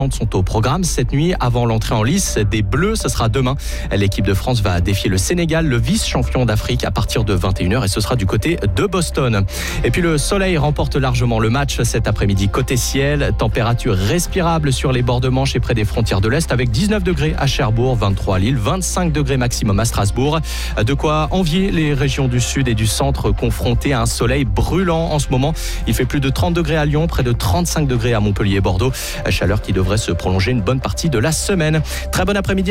sont au programme cette nuit avant l'entrée en lice des Bleus. Ce sera demain. L'équipe de France va défier le Sénégal, le vice-champion d'Afrique, à partir de 21h et ce sera du côté de Boston. Et puis le soleil remporte largement le match cet après-midi côté ciel. Température respirable sur les bords de Manche et près des frontières de l'Est avec 19 degrés à Cherbourg, 23 à Lille, 25 degrés maximum à Strasbourg. De quoi envier les régions du sud et du centre confrontées à un soleil brûlant en ce moment. Il fait plus de 30 degrés à Lyon, près de 35 degrés à Montpellier et Bordeaux. Chaleur qui devrait se prolonger une bonne partie de la semaine. Très bon après-midi.